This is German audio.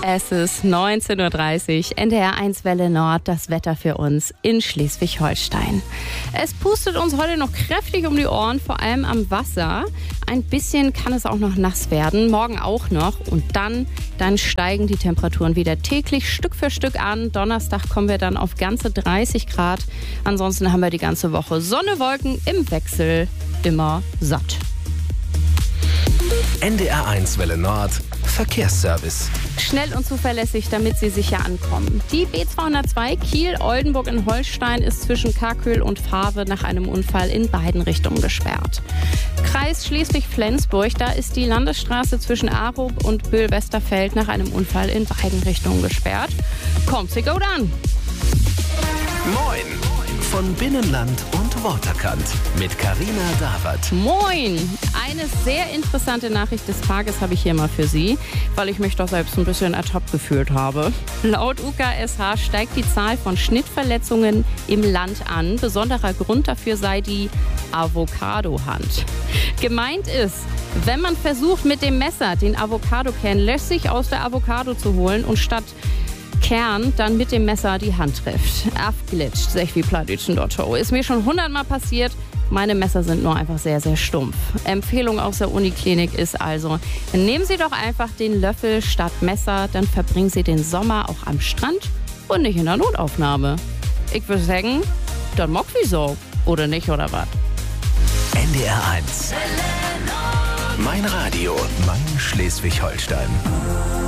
Es ist 19:30 Uhr, NDR 1 Welle Nord, das Wetter für uns in Schleswig-Holstein. Es pustet uns heute noch kräftig um die Ohren, vor allem am Wasser. Ein bisschen kann es auch noch nass werden, morgen auch noch. Und dann steigen die Temperaturen wieder täglich Stück für Stück an. Donnerstag kommen wir dann auf ganze 30 Grad. Ansonsten haben wir die ganze Woche Sonne, Wolken im Wechsel, immer satt. NDR 1 Welle Nord, Verkehrsservice. Schnell und zuverlässig, damit Sie sicher ankommen. Die B202 Kiel-Oldenburg in Holstein ist zwischen Karköl und Fawe nach einem Unfall in beiden Richtungen gesperrt. Kreis Schleswig-Flensburg, da ist die Landesstraße zwischen Arup und Böhl-Westerfeld nach einem Unfall in beiden Richtungen gesperrt. Kommt sie gut an! Moin! Von Binnenland und Waterkant mit Carina Dawert. Moin! Eine sehr interessante Nachricht des Tages habe ich hier mal für Sie, weil ich mich doch selbst ein bisschen ertappt gefühlt habe. Laut UKSH steigt die Zahl von Schnittverletzungen im Land an. Besonderer Grund dafür sei die Avocado-Hand. Gemeint ist, wenn man versucht, mit dem Messer den Avocado-Kern lässig aus der Avocado zu holen und statt Kern dann mit dem Messer die Hand trifft. Abglitscht, sech wie Plattdütschen Dotto. Ist mir schon 100-mal passiert. Meine Messer sind nur einfach sehr, sehr stumpf. Empfehlung aus der Uniklinik ist also, nehmen Sie doch einfach den Löffel statt Messer, dann verbringen Sie den Sommer auch am Strand und nicht in der Notaufnahme. Ich würde sagen, dann mock wie so. Oder nicht, oder was? NDR 1. Mein Radio, mein Schleswig-Holstein.